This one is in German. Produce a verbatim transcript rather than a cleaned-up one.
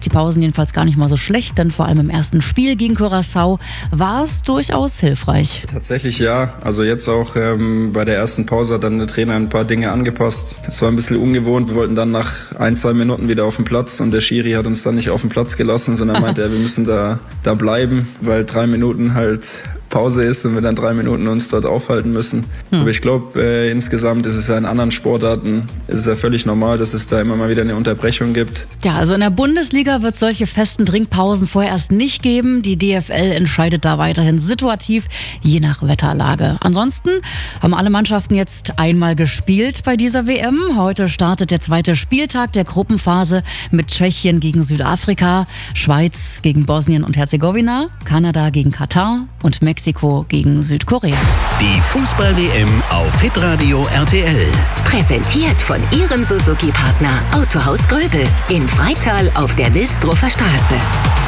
Die Pausen jedenfalls gar nicht mal so schlecht, denn vor allem im ersten Spiel gegen Curaçao war es durchaus hilfreich. Tatsächlich ja. Also jetzt auch ähm, bei der ersten Pause hat dann der Trainer ein paar Dinge angepasst. Es war ein bisschen ungewohnt. Wir wollten dann nach ein, zwei Minuten wieder auf den Platz und der Schiri hat uns dann nicht auf den Platz gelassen, sondern meinte, wir müssen da, da bleiben, weil drei Minuten halt Pause ist und wir dann drei Minuten uns dort aufhalten müssen. Hm. Aber ich glaube, äh, insgesamt ist es ja in anderen Sportarten, ist es ja völlig normal, dass es da immer mal wieder eine Unterbrechung gibt. Ja, also in der Bundesliga wird es solche festen Trinkpausen vorerst nicht geben. Die D F L entscheidet da weiterhin situativ, je nach Wetterlage. Ansonsten haben alle Mannschaften jetzt einmal gespielt bei dieser W M. Heute startet der zweite Spieltag der Gruppenphase mit Tschechien gegen Südafrika, Schweiz gegen Bosnien und Herzegowina, Kanada gegen Katar und Mexiko Mexiko gegen Südkorea. Die Fußball-W M auf Hitradio R T L. Präsentiert von Ihrem Suzuki-Partner Autohaus Gröbel in Freital auf der Wilsdruffer Straße.